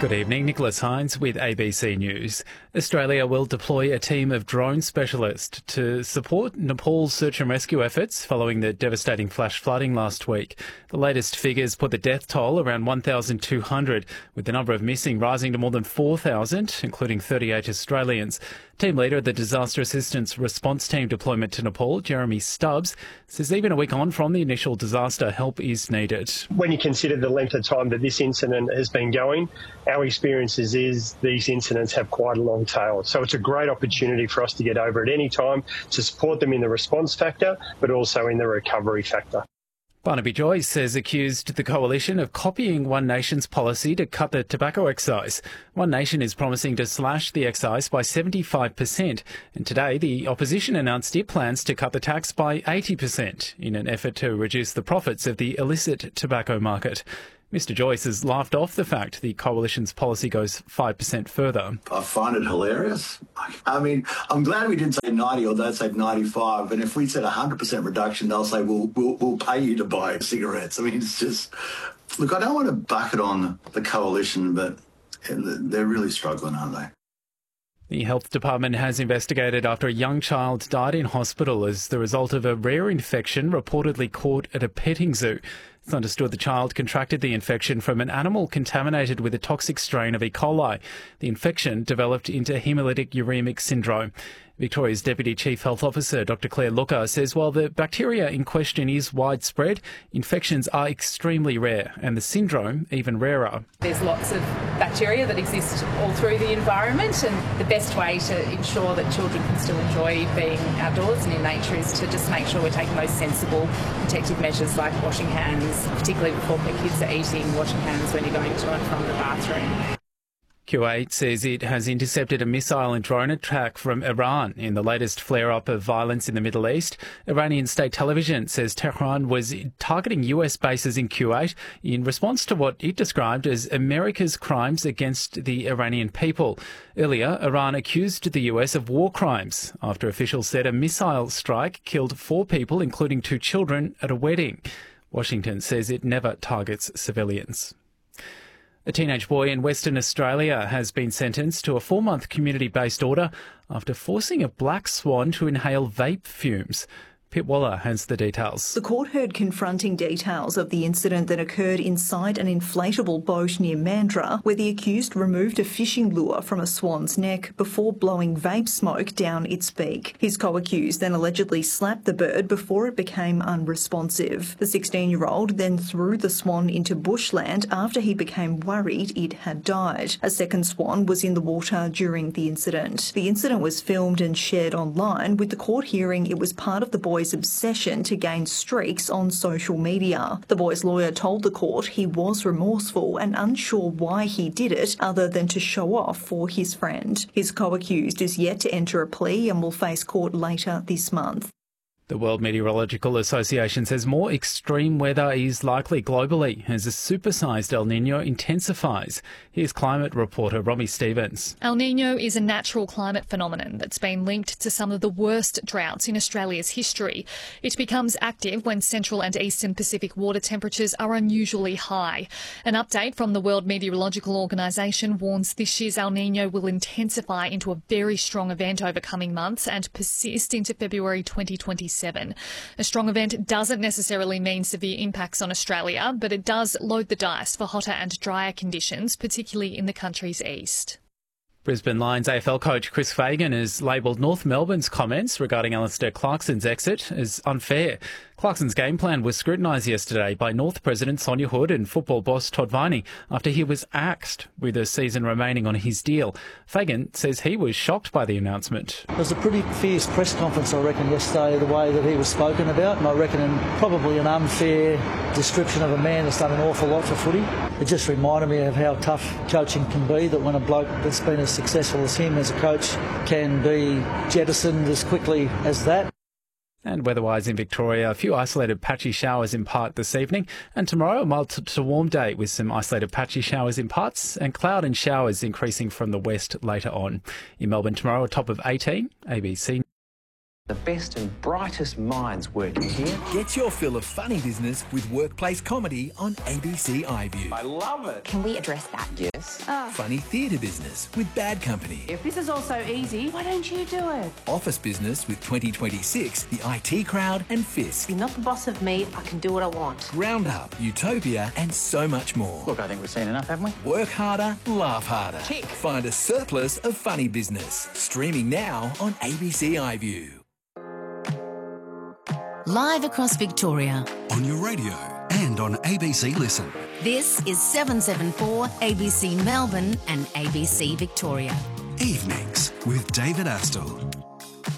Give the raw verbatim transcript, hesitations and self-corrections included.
Good evening, Nicholas Hines with A B C News. Australia will deploy a team of drone specialists to support Nepal's search and rescue efforts following the devastating flash flooding last week. The latest figures put the death toll around one thousand two hundred, with the number of missing rising to more than four thousand, including thirty-eight Australians. Team leader of the Disaster Assistance Response Team deployment to Nepal, Jeremy Stubbs, says even a week on from the initial disaster, help is needed. When you consider the length of time that this incident has been going, our experiences is these incidents have quite a long tail. So it's a great opportunity for us to get over at any time to support them in the response factor, but also in the recovery factor. Barnaby Joyce has accused the coalition of copying One Nation's policy to cut the tobacco excise. One Nation is promising to slash the excise by seventy-five percent, and today the opposition announced it plans to cut the tax by eighty percent in an effort to reduce the profits of the illicit tobacco market. Mister Joyce has laughed off the fact the coalition's policy goes five percent further. I find it hilarious. I mean, I'm glad we didn't say ninety or they said ninety-five. And if we said one hundred percent reduction, they'll say, we'll, we'll, we'll pay you to buy cigarettes. I mean, it's just... Look, I don't want to bucket on the coalition, but they're really struggling, aren't they? The Health Department has investigated after a young child died in hospital as the result of a rare infection reportedly caught at a petting zoo. It's understood the child contracted the infection from an animal contaminated with a toxic strain of E. coli. The infection developed into hemolytic uremic syndrome. Victoria's Deputy Chief Health Officer, Doctor Claire Looker, says while the bacteria in question is widespread, infections are extremely rare and the syndrome even rarer. There's lots of bacteria that exist all through the environment, and the best way to ensure that children can still enjoy being outdoors and in nature is to just make sure we're taking those sensible protective measures like washing hands, particularly before the kids are eating, washing hands when you're going to and from the bathroom. Kuwait says it has intercepted a missile and drone attack from Iran in the latest flare-up of violence in the Middle East. Iranian state television says Tehran was targeting U S bases in Kuwait in response to what it described as America's crimes against the Iranian people. Earlier, Iran accused the U S of war crimes after officials said a missile strike killed four people, including two children, at a wedding. Washington says it never targets civilians. A teenage boy in Western Australia has been sentenced to a four-month community-based order after forcing a black swan to inhale vape fumes. Pip Waller has the details. The court heard confronting details of the incident that occurred inside an inflatable boat near Mandurah, where the accused removed a fishing lure from a swan's neck before blowing vape smoke down its beak. His co-accused then allegedly slapped the bird before it became unresponsive. The sixteen-year-old then threw the swan into bushland after he became worried it had died. A second swan was in the water during the incident. The incident was filmed and shared online, with the court hearing it was part of the boy's obsession to gain streaks on social media. The boy's lawyer told the court he was remorseful and unsure why he did it other than to show off for his friend. His co-accused is yet to enter a plea and will face court later this month. The World Meteorological Association says more extreme weather is likely globally as a supersized El Niño intensifies. Here's climate reporter Romy Stevens. El Niño is a natural climate phenomenon that's been linked to some of the worst droughts in Australia's history. It becomes active when central and eastern Pacific water temperatures are unusually high. An update from the World Meteorological Organisation warns this year's El Niño will intensify into a very strong event over coming months and persist into February twenty twenty-seven. A strong event doesn't necessarily mean severe impacts on Australia, but it does load the dice for hotter and drier conditions, particularly in the country's east. Brisbane Lions A F L coach Chris Fagan has labelled North Melbourne's comments regarding Alistair Clarkson's exit as unfair. Clarkson's game plan was scrutinised yesterday by North President Sonia Hood and football boss Todd Viney after he was axed with a season remaining on his deal. Fagan says he was shocked by the announcement. It was a pretty fierce press conference, I reckon, yesterday, the way that he was spoken about, and I reckon in probably an unfair description of a man that's done an awful lot for footy. It just reminded me of how tough coaching can be, that when a bloke that's been as successful as him as a coach can be jettisoned as quickly as that. And weather-wise in Victoria, a few isolated patchy showers in part this evening. And tomorrow, a mild to warm day with some isolated patchy showers in parts and cloud and showers increasing from the west later on. In Melbourne tomorrow, a top of eighteen. A B C The best and brightest minds working here. Get your fill of funny business with workplace comedy on A B C iView. I love it. Can we address that? Yes. Oh. Funny theatre business with Bad Company. If this is all so easy, why don't you do it? Office business with twenty twenty-six, The I T Crowd and Fisk. You're not the boss of me. I can do what I want. Roundup, Utopia and so much more. Look, I think we've seen enough, haven't we? Work harder, laugh harder. Tick. Find a surplus of funny business. Streaming now on A B C iView. Live across Victoria. On your radio and on A B C Listen. This is seven seven four A B C Melbourne and A B C Victoria. Evenings with David Astle.